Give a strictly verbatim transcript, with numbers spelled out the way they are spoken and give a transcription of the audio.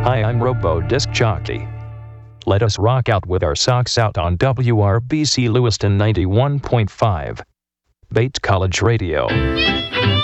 Hi, I'm Robo Disc Jockey. Let us rock out with our socks out on W R B C Lewiston ninety-one point five. Bates College Radio.